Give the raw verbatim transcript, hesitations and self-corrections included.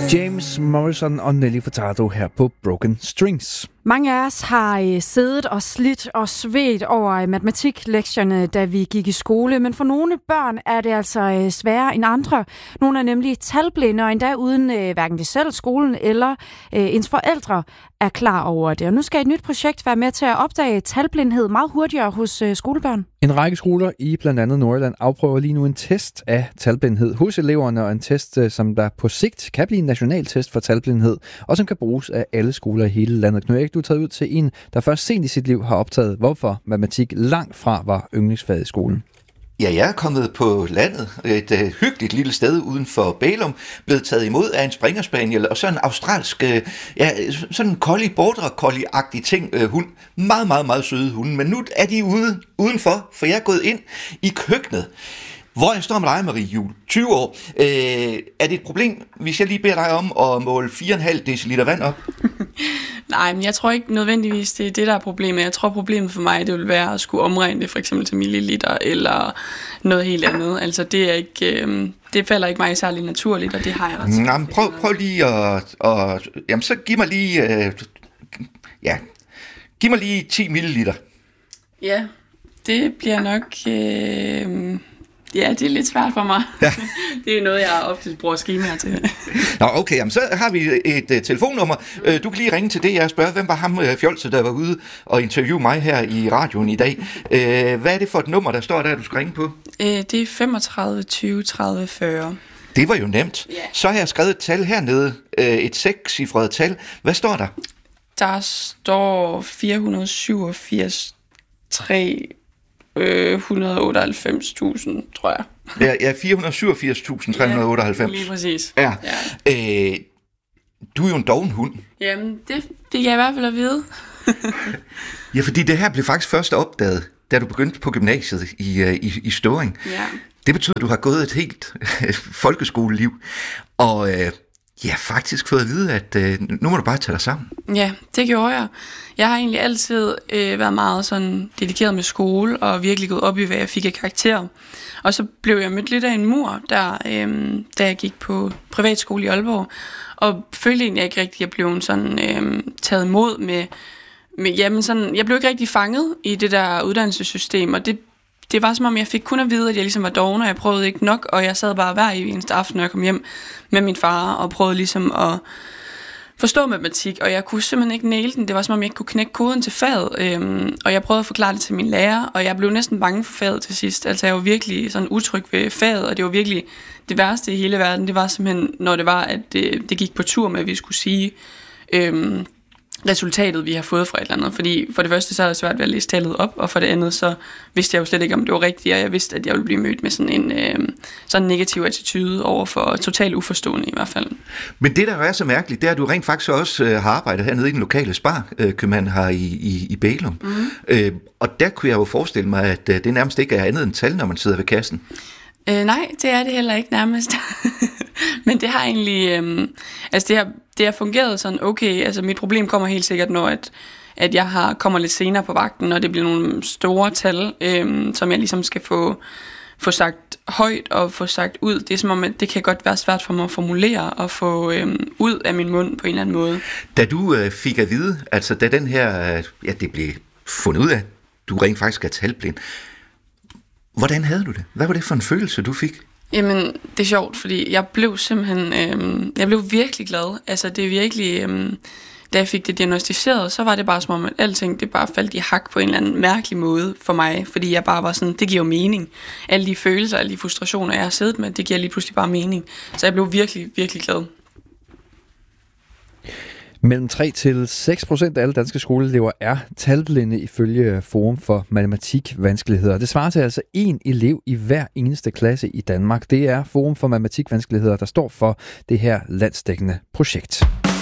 James Morrison og Nelly Furtado her på Broken Strings. Mange af os har øh, siddet og slidt og svedt over matematiklektierne, da vi gik i skole, men for nogle børn er det altså øh, sværere end andre. Nogle er nemlig talblinde, og endda uden øh, hverken det selv, skolen eller øh, ens forældre er klar over det. Og nu skal et nyt projekt være med til at opdage talblindhed meget hurtigere hos øh, skolebørn. En række skoler i blandt andet Nordjylland afprøver lige nu en test af talblindhed hos eleverne, og en test, som der på sigt kan blive en national test for talblindhed, og som kan bruges af alle skoler i hele landet. Knud Erik, du er taget ud til en, der først sent i sit liv har optaget, hvorfor matematik langt fra var yndlingsfaget i skolen. Ja, jeg er kommet på landet, et uh, hyggeligt lille sted uden for Bælum, blevet taget imod af en springerspaniel og så en australsk, uh, ja, sådan en collie, border collie-agtig ting, uh, hund. Meget, meget, meget søde hunde, men nu er de ude udenfor, for jeg er gået ind i køkkenet, hvor jeg står med dig, Marie Juhl, tyve år. Øh, er det et problem, hvis jeg lige beder dig om at måle fire komma fem deciliter vand op? Nej, men jeg tror ikke nødvendigvis, det er det, der er problemet. Jeg tror, problemet for mig, det vil være at skulle omregne det for eksempel til milliliter eller noget helt andet. Altså, det er ikke... Øh, det falder ikke mig særlig naturligt, og det har jeg ret til. Jamen, prøv, prøv lige at... at jamen, så giv mig lige... Øh, ja, giv mig lige ti milliliter. Ja, det bliver nok... Øh, Ja, det er lidt svært for mig. Ja. Det er noget, jeg ofte bruger skemaer til. Nå, okay, jamen, så har vi et uh, telefonnummer. Uh, du kan lige ringe til det, jeg spørger, hvem var ham uh, fjolse, der var ude og interviewe mig her i radioen i dag. Uh, hvad er det for et nummer, der står der, du skal ringe på? Uh, det er femogtredive tyve tredive fyrre. Det var jo nemt. Yeah. Så har jeg skrevet et tal hernede, uh, et sekscifret tal. Hvad står der? Der står fire hundrede og syvogfirs tre et hundrede og otteoghalvfems tusind, tror jeg. Ja, ja fire hundrede og syvogfirs tusind tre hundrede og otteoghalvfems. Ja, lige præcis. Ja. Ja. Øh, du er jo en doven hund. Jamen, det fik jeg i hvert fald at vide. Ja, fordi det her blev faktisk først opdaget, da du begyndte på gymnasiet i, i, i Støvring. Ja. Det betyder, at du har gået et helt folkeskoleliv, og øh, ja, faktisk fået at vide, at øh, nu må du bare tage dig sammen. Ja, det gjorde jeg. Jeg har egentlig altid øh, været meget sådan dedikeret med skole, og virkelig gået op i, hvad jeg fik af karakterer. Og så blev jeg mødt lidt af en mur, der, øh, da jeg gik på privatskole i Aalborg, og følte egentlig ikke rigtig, at jeg blev sådan, øh, taget imod med, med jamen sådan, jeg blev ikke rigtig fanget i det der uddannelsessystem, og det Det var som om, jeg fik kun at vide, at jeg ligesom var doven, og jeg prøvede ikke nok, og jeg sad bare hver eneste aften, når jeg kom hjem med min far, og prøvede ligesom at forstå matematik, og jeg kunne simpelthen ikke næle den. Det var som om, jeg ikke kunne knække koden til faget, øhm, og jeg prøvede at forklare det til min lærer, og jeg blev næsten bange for faget til sidst. Altså, jeg var virkelig sådan utryg ved faget, og det var virkelig det værste i hele verden. Det var simpelthen, når det var, at det, det gik på tur med, at vi skulle sige øhm, resultatet, vi har fået fra et eller andet. Fordi for det første, så havde jeg svært ved at læse tallet op, og for det andet, så vidste jeg jo slet ikke, om det var rigtigt, og jeg vidste, at jeg ville blive mødt med sådan en øh, sådan negativ attitude over for totalt uforstående i hvert fald. Men det, der er så mærkeligt, det er, at du rent faktisk også øh, har arbejdet hernede i den lokale sparkøbmand her i, i, i Bælum. Mm. Øh, og der kunne jeg jo forestille mig, at øh, det nærmest ikke er andet end tal, når man sidder ved kassen. Øh, nej, det er det heller ikke nærmest. Men det har egentlig, øh, altså det har, det har fungeret sådan okay. Altså mit problem kommer helt sikkert, når at, at jeg har, kommer lidt senere på vagten, og det bliver nogle store tal, øh, som jeg ligesom skal få, få sagt højt og få sagt ud. Det er som om, at det kan godt være svært for mig at formulere og få øh, ud af min mund på en eller anden måde. Da du øh, fik at vide, altså da den her, øh, ja det blev fundet ud af, du rent faktisk er talblind, hvordan havde du det? Hvad var det for en følelse, du fik? Jamen, det er sjovt, fordi jeg blev simpelthen, øh, jeg blev virkelig glad. Altså, det er virkelig, øh, da jeg fik det diagnosticeret, så var det bare som om, at alting, det bare faldt i hak på en eller anden mærkelig måde for mig. Fordi jeg bare var sådan, det giver jo mening. Alle de følelser, alle de frustrationer, jeg har siddet med, det giver lige pludselig bare mening. Så jeg blev virkelig, virkelig glad. Mellem tre til seks procent af alle danske skoleelever er talblinde ifølge Forum for Matematikvanskeligheder. Det svarer til altså en elev i hver eneste klasse i Danmark. Det er Forum for Matematikvanskeligheder, der står for det her landsdækkende projekt.